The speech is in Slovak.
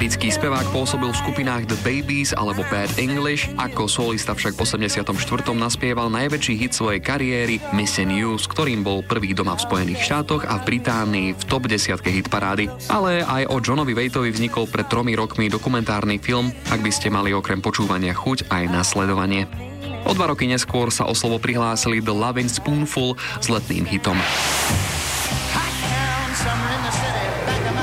Britský spevák pôsobil v skupinách The Babies alebo Bad English, ako solista však v 84. naspieval najväčší hit svojej kariéry Missing You, s ktorým bol prvý doma v Spojených štátoch a v Británii v top 10 hitparády. Ale aj o Johnovi Waitovi vznikol pred 3 rokmi dokumentárny film, ak by ste mali okrem počúvania chuť aj nasledovanie. O 2 roky neskôr sa o slovo prihlásili The Lovin' Spoonful s letným hitom.